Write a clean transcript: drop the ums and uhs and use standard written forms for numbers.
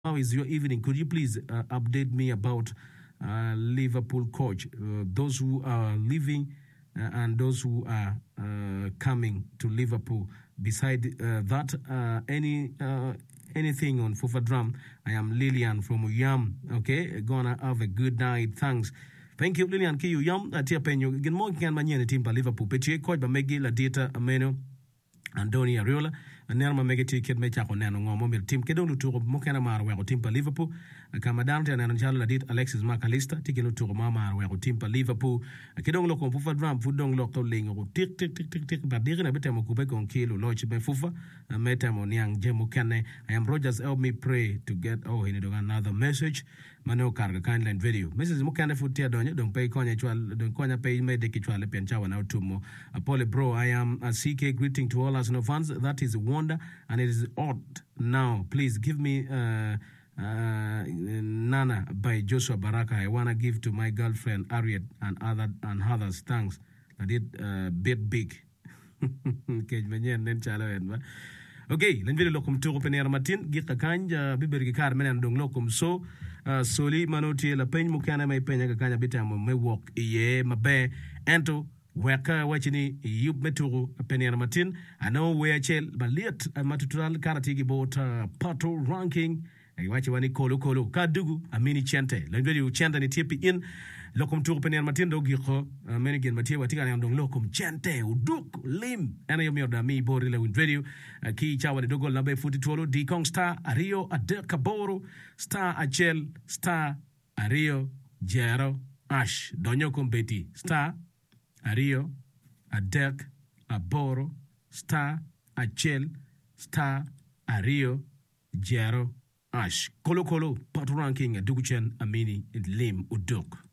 how is your evening? Could you please update me about Liverpool coach, those who are leaving and those who are coming to Liverpool? Beside that, anything on Fufa Drum? I am Lillian from Uyam. Okay, gonna have a good night. Thanks. Thank you, Lillian. Kiyu Yam. Atia Penyo. Good morning, can manyene team pa Liverpool. Petie coach ba megi la data ameno. Andoni Ariola, Nerma Megati Kid Mechako Nano Momil Team Kedon to Mokana Mar where Timpa Liverpool, Kamadante and Anjala did Alexis Macalista, taking to Mama where Timpa Liverpool, a Kedon Loco Pufa Drum, Fudong Loco Ling, or tick, but digging a bit of Kubek on Kilo, Lodge Befufa, a metam on young Jemokane. I am Rogers, help me pray to get another message. Mano Karga Kindland video. Mrs. Mukane Futia don't pay don't Konya pay me de Kichwale Penchawa now to more. Apollo bro, I am a CK greeting to all Arsenal fans. That is a wonder and it is odd. Now, please give me Nana by Joshua Baraka. I wanna give to my girlfriend Ariet and others. Thanks. I did bit big. Okay, okay, len vile lokum to open air matin gika kanja bibergi kar menen dong lokum so soli manoti la pen mukana mai penya kanya bitamo me walk ye mabe ento weka wachini yub meturu pen air matin ano we chel baliet matutural karatigi bot pato ranking wachi wani kolo kadugu amini chente len vile uchenda ni tipi in lokum tour penel matin do giko menigen matia watika na ndong lokum chente uduk lim ana yomi oda mi bori le win video ki chawa de dogol na be futi tolo di kong star ario adeka boro star achel star ario jero ash donyo kompeti star ario adek aboro star achel star ario jero ash kolo patu ranking duguchen amini lim uduk